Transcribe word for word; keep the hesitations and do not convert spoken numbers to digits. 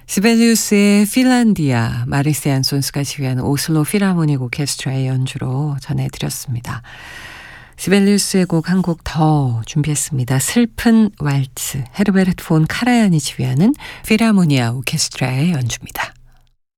시벨리우스의 핀란디아, 마리스 얀손스가 지휘하는 오슬로 필하모닉 오케스트라의 연주로 전해드렸습니다. 시벨리우스의 곡 한 곡 더 준비했습니다. 슬픈 왈츠, 헤르베르트 폰 카라얀이 지휘하는 필하모니아 오케스트라의 연주입니다.